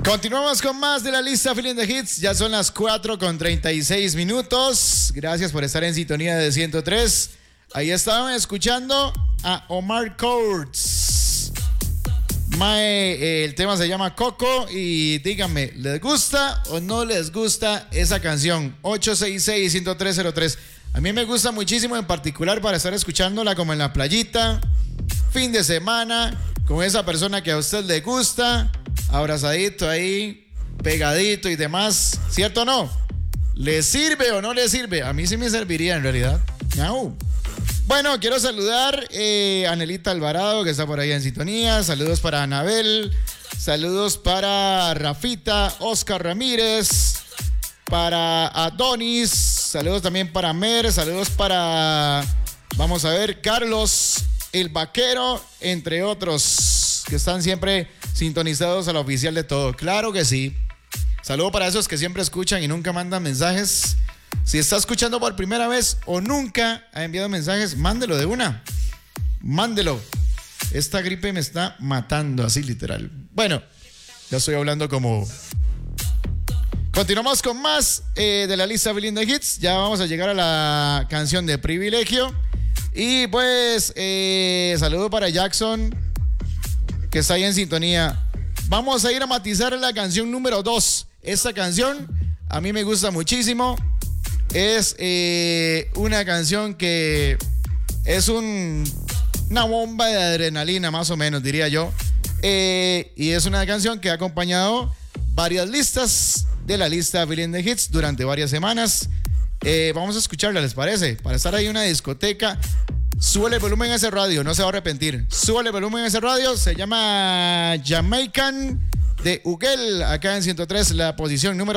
Continuamos con más de la lista Feeling the Hits. Ya son las 4:36. Gracias por estar en sintonía de 103. Ahí estaban escuchando a Omar Courtz. El tema se llama Coco. Y díganme, ¿les gusta o no les gusta esa canción? 866-10303. A mí me gusta muchísimo, en particular para estar escuchándola como en la playita, fin de semana, con esa persona que a usted le gusta, abrazadito ahí, pegadito y demás. ¿Cierto o no? ¿Le sirve o no le sirve? A mí sí me serviría en realidad. ¡Miau! Bueno, quiero saludar a Anelita Alvarado, que está por ahí en sintonía. Saludos para Anabel. Saludos para Rafita, Oscar Ramírez, para Adonis. Saludos también para Mer. Saludos para, vamos a ver, Carlos, el Vaquero, entre otros, que están siempre sintonizados a la oficial de todo. Claro que sí. Saludo para esos que siempre escuchan y nunca mandan mensajes. Si está escuchando por primera vez o nunca ha enviado mensajes, mándelo de una. Mándelo. Esta gripe me está matando, así literal. Bueno, ya estoy hablando como... Continuamos con más de la lista Feeling the Hits. Ya vamos a llegar a la canción de Privilegio. Y pues, saludo para Jackson, que está ahí en sintonía. Vamos a ir a matizar la canción número 2. Esta canción a mí me gusta muchísimo. Es una canción que es una bomba de adrenalina, más o menos, diría yo. Y es una canción que ha acompañado varias listas de la lista Feeling the Hits durante varias semanas. Vamos a escucharla, ¿les parece? Para estar ahí en una discoteca, súbele el volumen a ese radio, no se va a arrepentir. Súbele el volumen a ese radio, se llama Jamaican de Ugel, acá en 103, la posición número